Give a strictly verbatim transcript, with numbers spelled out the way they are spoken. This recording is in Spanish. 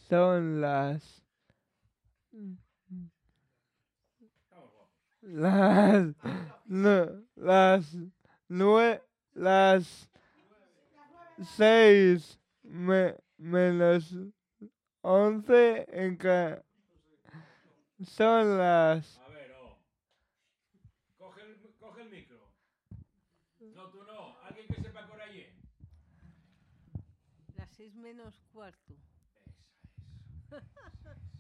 Son las... Las... No, las... Nue... Las... Seis... Me, menos... Once en ca... Son las... A ver, oh. Coge el, coge el micro. No, tú no. Alguien que sepa por allí. Las seis menos cuarto. Esa es. Esa es.